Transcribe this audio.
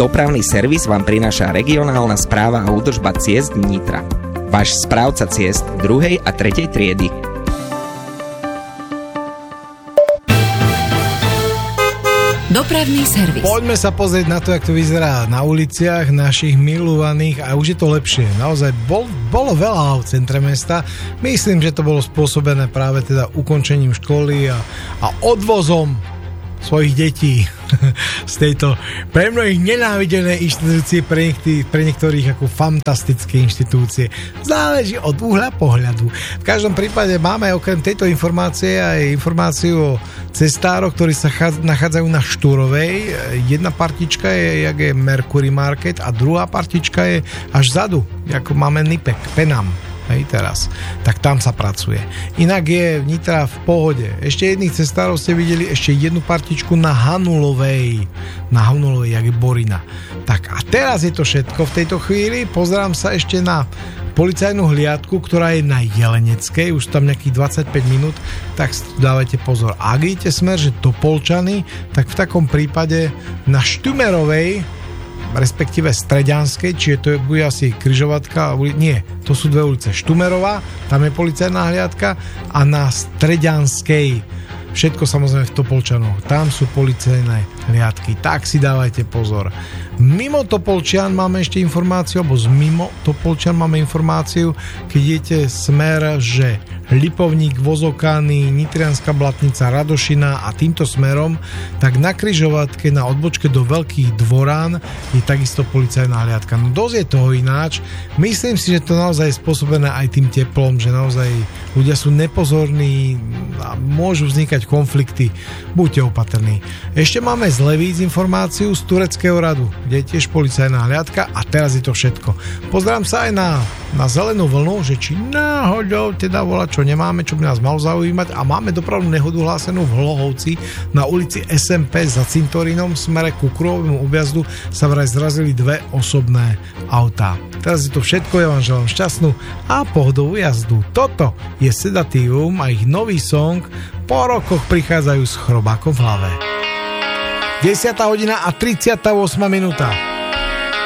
Dopravný servis vám prináša regionálna správa a údržba ciest Nitra. Váš správca ciest 2. a 3. triedy. Dopravný servis. Poďme sa pozrieť na to, jak to vyzerá na uliciach našich milovaných a už je to lepšie. Naozaj bolo veľa v centre mesta. Myslím, že to bolo spôsobené práve teda ukončením školy a odvozom svojich detí z tejto pre mnohých nenávidené inštitúcie, pre niektorých ako fantastické inštitúcie. Záleží od uhla pohľadu. V každom prípade máme okrem tejto informácie aj informáciu o cestároch, ktorí sa nachádzajú na Štúrovej. Jedna partička je, jak je Mercury Market a druhá partička je až vzadu, ako máme Nipek, Penam. Hej, teraz. Tak tam sa pracuje. Inak je Nitra v pohode. Ešte jedných cestárov ste videli, ešte jednu partičku na Hanulovej. Na Hanulovej, jak je Borina. Tak a teraz je to všetko v tejto chvíli. Pozerám sa ešte na policajnú hliadku, ktorá je na Jeleneckej, už tam nejakých 25 minút, tak dávajte pozor. Ak idete smer, že Topolčany, tak v takom prípade na Štumerovej, respektíve Streďanskej, čiže to bude asi križovatka, nie, to sú dve ulice. Štumerová, tam je policajná hliadka a na Streďanskej, všetko samozrejme v Topolčanoch, tam sú policajné hliadky, tak si dávajte pozor. Mimo Topolčian máme ešte informáciu, alebo z mimo Topolčian máme informáciu, keď idete smer, že Lipovník, Vozokány, Nitrianská Blatnica, Radošina a týmto smerom, tak na križovatke na odbočke do Veľkých Dvorán je takisto policajná hliadka. No dosť je toho ináč. Myslím si, že to naozaj je spôsobené aj tým teplom, že naozaj ľudia sú nepozorní a môžu vznikať konflikty. Buďte opatrní. Ešte máme z Levíc informáciu z Tureckého radu, kde je tiež policajná hliadka a teraz je to všetko. Pozerám sa aj na zelenú vlnu, že či náhodou teda volá, čo nemáme, čo by nás malo zaujímať, a máme dopravnú nehodu hlásenú v Hlohovci na ulici SMP za Cintorínom v smere ku kruhovému objazdu sa vraj zrazili dve osobné autá. Teraz je to všetko, ja vám želám šťastnú a pohodovú jazdu. Toto je Sedatívum a ich nový song po rokoch prichádzajú s chrobákom v hlave. 10:38 minúta.